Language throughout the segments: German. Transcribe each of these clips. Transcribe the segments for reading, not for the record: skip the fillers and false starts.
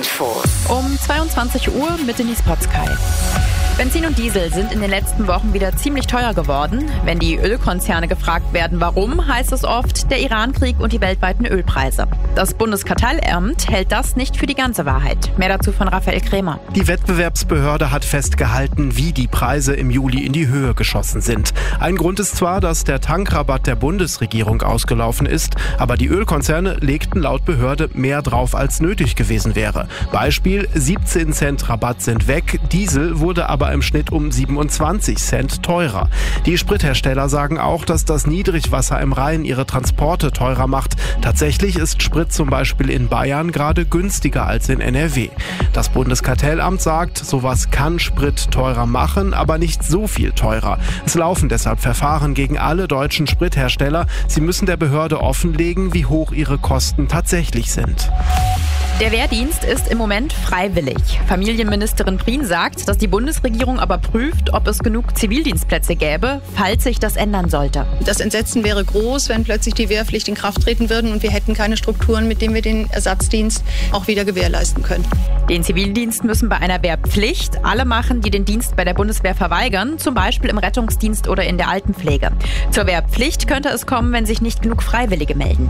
Info. Um 22 Uhr mit Denise Potzkei. Benzin und Diesel sind in den letzten Wochen wieder ziemlich teuer geworden. Wenn die Ölkonzerne gefragt werden, warum, heißt es oft der Irankrieg und die weltweiten Ölpreise. Das Bundeskartellamt hält das nicht für die ganze Wahrheit. Mehr dazu von Raphael Krämer. Die Wettbewerbsbehörde hat festgehalten, wie die Preise im Juli in die Höhe geschossen sind. Ein Grund ist zwar, dass der Tankrabatt der Bundesregierung ausgelaufen ist, aber die Ölkonzerne legten laut Behörde mehr drauf, als nötig gewesen wäre. Beispiel: 17 Cent Rabatt sind weg, Diesel wurde aber im Schnitt um 27 Cent teurer. Die Sprithersteller sagen auch, dass das Niedrigwasser im Rhein ihre Transporte teurer macht. Tatsächlich ist Sprit zum Beispiel in Bayern gerade günstiger als in NRW. Das Bundeskartellamt sagt, sowas kann Sprit teurer machen, aber nicht so viel teurer. Es laufen deshalb Verfahren gegen alle deutschen Sprithersteller. Sie müssen der Behörde offenlegen, wie hoch ihre Kosten tatsächlich sind. Der Wehrdienst ist im Moment freiwillig. Familienministerin Prien sagt, dass die Bundesregierung aber prüft, ob es genug Zivildienstplätze gäbe, falls sich das ändern sollte. Das Entsetzen wäre groß, wenn plötzlich die Wehrpflicht in Kraft treten würde und wir hätten keine Strukturen, mit denen wir den Ersatzdienst auch wieder gewährleisten können. Den Zivildienst müssen bei einer Wehrpflicht alle machen, die den Dienst bei der Bundeswehr verweigern, zum Beispiel im Rettungsdienst oder in der Altenpflege. Zur Wehrpflicht könnte es kommen, wenn sich nicht genug Freiwillige melden.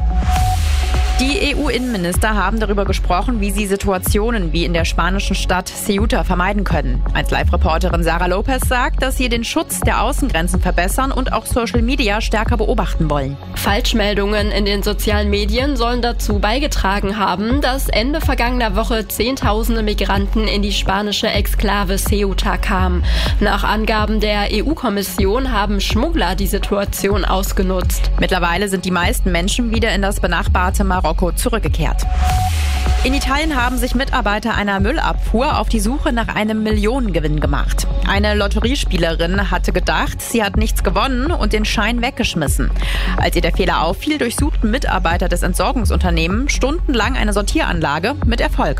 Die EU-Innenminister haben darüber gesprochen, wie sie Situationen wie in der spanischen Stadt Ceuta vermeiden können. Als Live-Reporterin Sarah Lopez sagt, dass sie den Schutz der Außengrenzen verbessern und auch Social Media stärker beobachten wollen. Falschmeldungen in den sozialen Medien sollen dazu beigetragen haben, dass Ende vergangener Woche Zehntausende Migranten in die spanische Exklave Ceuta kamen. Nach Angaben der EU-Kommission haben Schmuggler die Situation ausgenutzt. Mittlerweile sind die meisten Menschen wieder in das benachbarte Marokko zurückgekehrt. In Italien haben sich Mitarbeiter einer Müllabfuhr auf die Suche nach einem Millionengewinn gemacht. Eine Lotteriespielerin hatte gedacht, sie hat nichts gewonnen und den Schein weggeschmissen. Als ihr der Fehler auffiel, durchsuchten Mitarbeiter des Entsorgungsunternehmens stundenlang eine Sortieranlage mit Erfolg.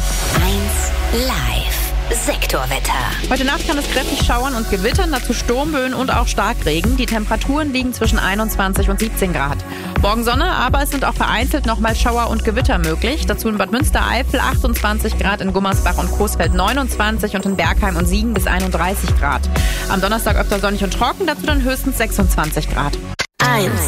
1 Live. Sektorwetter. Heute Nacht kann es kräftig schauern und gewittern, dazu Sturmböen und auch Starkregen. Die Temperaturen liegen zwischen 21 und 17 Grad. Morgen Sonne, aber es sind auch vereinzelt nochmal Schauer und Gewitter möglich. Dazu in Bad Münstereifel 28 Grad, in Gummersbach und Coesfeld 29 und in Bergheim und Siegen bis 31 Grad. Am Donnerstag öfter sonnig und trocken, dazu dann höchstens 26 Grad. 1